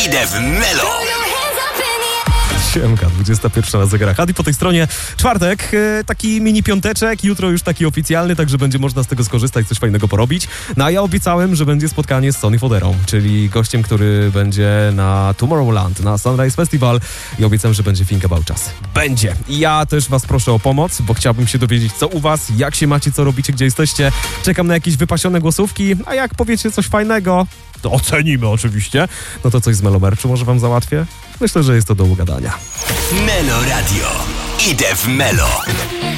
Idę w Melo. Siemka, 21 na zegarach. Adi po tej stronie. Czwartek, taki mini piąteczek, jutro już taki oficjalny, także będzie można z tego skorzystać, coś fajnego porobić. No a ja obiecałem, że będzie spotkanie z Sonny Foderą, czyli gościem, który będzie na Tomorrowland, na Sunrise Festival i obiecałem, że będzie Think About Us. Będzie. I ja też was proszę o pomoc, bo chciałbym się dowiedzieć, co u was, jak się macie, co robicie, gdzie jesteście. Czekam na jakieś wypasione głosówki, a jak powiecie coś fajnego, to ocenimy oczywiście. No to coś z Melo Merchu może wam załatwię? Myślę, że jest to do ugadania. Melo Radio. Idę w Melo.